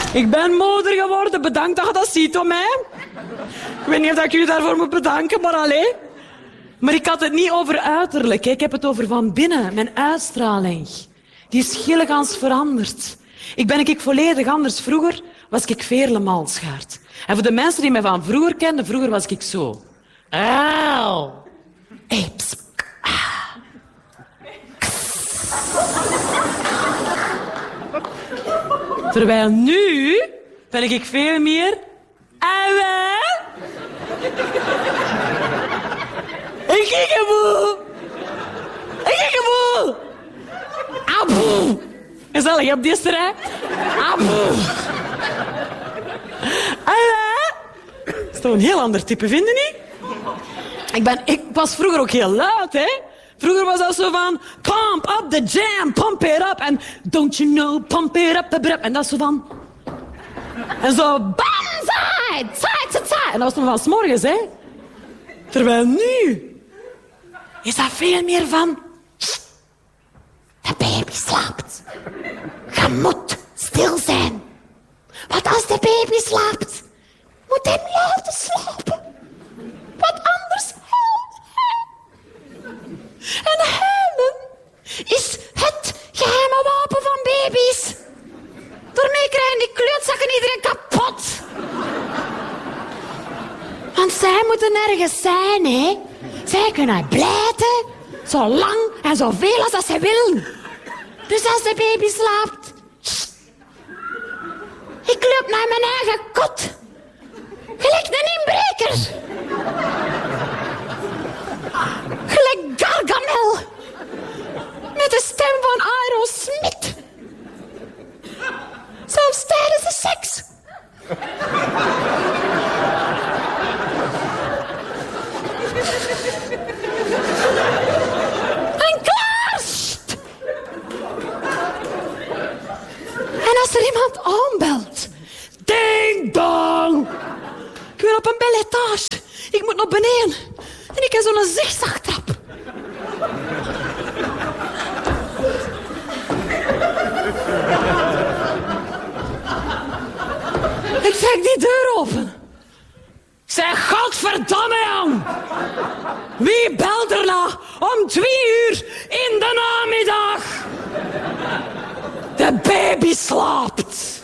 Ik ben moeder geworden. Bedankt dat je dat ziet om mij. Ik weet niet of ik jullie daarvoor moet bedanken, maar allee. Maar ik had het niet over uiterlijk. Ik heb het over van binnen. Mijn uitstraling. Die is gillegans veranderd. Ik ben volledig anders. Vroeger was ik Veerle Malschaert. En voor de mensen die mij van vroeger kenden, vroeger was ik zo. Auw. Hey, pss. Terwijl nu ben ik veel meer... Ik kikkeboe. Aboe. Gezellig op die strijd. Aboe. Dat is toch een heel ander type, vinden niet? Ik was vroeger ook heel luid, hè? Vroeger was dat zo van... Pump up the jam, pump it up. En don't you know, pump it up, the brep. En dat is zo van... En zo... Banzai! Side. En dat was nog van 's morgens, hè? Terwijl nu... is dat veel meer van... De baby slaapt. Je moet stil zijn. Want als de baby slaapt... moet hij laten slapen. Want anders huilt hij. En huilen is het geheime wapen van baby's. Daarmee krijgen die kleutzakken iedereen kapot. Want zij moeten nergens zijn, hè. Zij kunnen blijten, zo lang en zoveel als dat ze willen. Dus als de baby slaapt... Ik loop naar mijn eigen kot. Gelijk een inbreker. Gelijk Gargamel. Met de stem van Aerosmith. Zelfs tijdens de seks. En klaar! En als er iemand aanbelt... Ding dong! Ik ben op een beletage. Ik moet naar beneden. En ik heb zo'n zigzagtrap. Ik trek die deur open. Ik zeg, godverdomme, jong. Wie belt er nou om 2 uur in de namiddag? De baby slaapt.